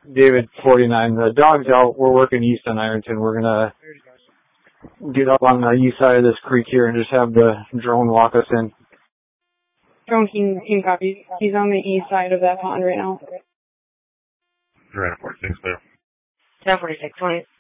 David 49. The dog's out. We're working east on Ironton. We're gonna get up on the east side of this creek here and just have the drone walk us in. Drone King copy. He's on the east side of that pond right now. You're at 46 there. 1046, 20.